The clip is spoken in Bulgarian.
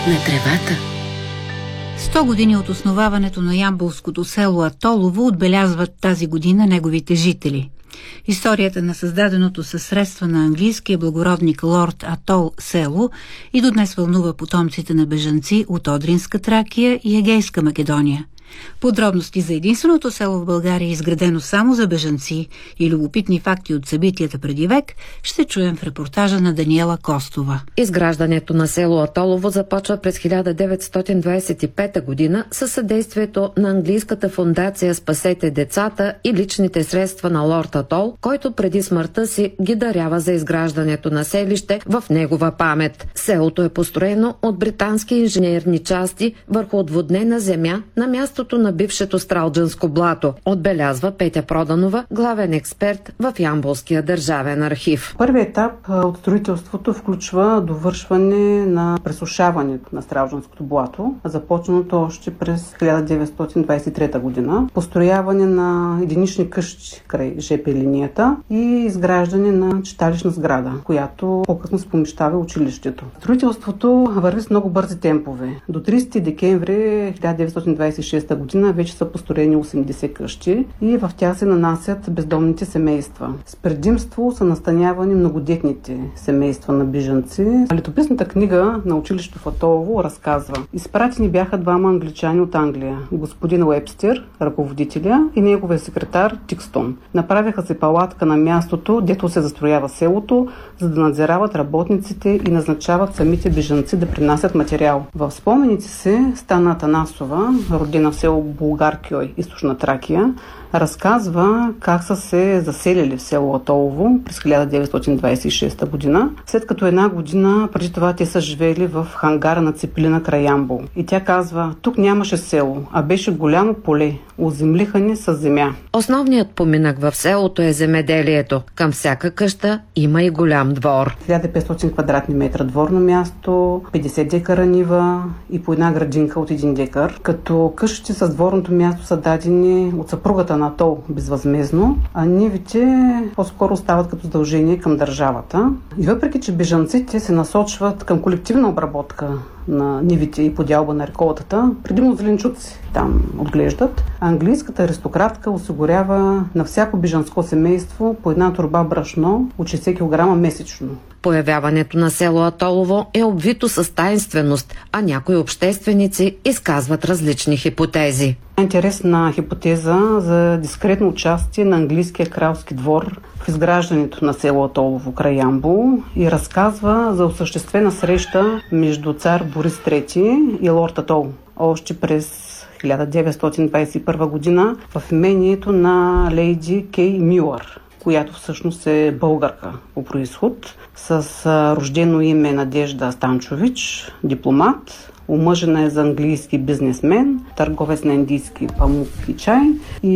на тревата. 100 години от основаването на ямболското село Атолово отбелязват тази година неговите жители. Историята на създаденото със средства на английския благородник лорд Атол село и до днес вълнува потомците на бежанци от Одринска Тракия и Егейска Македония. Подробности за единственото село в България, изградено само за бежанци, и любопитни факти от събитията преди век ще чуем в репортажа на Даниела Костова. Изграждането на село Атолово започва през 1925 година със съдействието на английската фондация "Спасете децата" и личните средства на лорд Атол, който преди смъртта си ги дарява за изграждането на селище в негова памет. Селото е построено от британски инженерни части върху отводнена земя на мястото на бившето Стралджанско блато, отбелязва Петя Проданова, главен експерт в Ямболския държавен архив. Първият етап от строителството включва довършване на пресушаването на Стралджанското блато, започнато още през 1923 година, построяване на единични къщи край ЖП линията и изграждане на читалищна сграда, която по-късно се помещава училището. Строителството върви с много бързи темпове. До 30 декември 1926 година вече са построени 80 къщи и в тях се нанасят бездомните семейства. С предимство са настанявани многодетните семейства на бежанци. Летописната книга на училището в Атолово разказва: изпратени бяха двама англичани от Англия, господин Уебстер, ръководителя, и неговия секретар Тикстон. Направиха се палатка на мястото, дето се застроява селото, за да надзирават работниците и назначават самите бежанци да принасят материал. В спомените си Стана Атанасова, родена в село Булгаркьой, източна Тракия, разказва как са се заселили в село Атолово през 1926 година, след като една година преди това те са живели в хангара на Цепелина край Ямбол. И тя казва: тук нямаше село, а беше голямо поле, оземлиха ни с земя. Основният поминък в селото е земеделието. Към всяка къща има и голям двор. 1500 квадратни метра дворно място, 50 декара нива и по една градинка от 1 декар, като къщите с дворното място са дадени от съпругата на Атол безвъзмездно, а нивите по-скоро стават като задължение към държавата. И въпреки че бежанците се насочват към колективна обработка на нивите и подялба на реколтата, предимно зеленчуци там отглеждат, английската аристократка осигурява на всяко бежанско семейство по една торба брашно от 60 кг месечно. Появяването на село Атолово е обвито с таинственост, а някои общественици изказват различни хипотези. Интересна хипотеза за дискретно участие на английския кралски двор в изграждането на село Атолово край Ямбол и разказва за осъществена среща между цар Борис III и лорд Атол още през 1921 година в имението на лейди Кей Мюър, която всъщност е българка по произход, с рождено име Надежда Станчович, дипломат, омъжена е за английски бизнесмен, търговец на индийски памук и чай, и